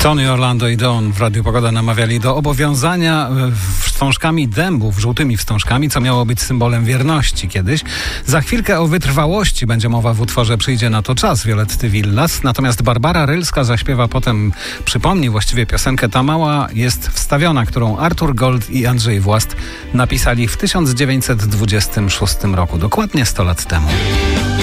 Tony Orlando i Dawn w Radiu Pogoda namawiali do obowiązania wstążkami dębów, żółtymi wstążkami, co miało być symbolem wierności kiedyś. Za chwilkę o wytrwałości będzie mowa w utworze Przyjdzie na to czas Violetty Villas. Natomiast Barbara Rylska zaśpiewa potem, przypomni właściwie piosenkę Ta mała jest wstawiona, którą Artur Gold i Andrzej Włast napisali w 1926 roku, dokładnie 100 lat temu.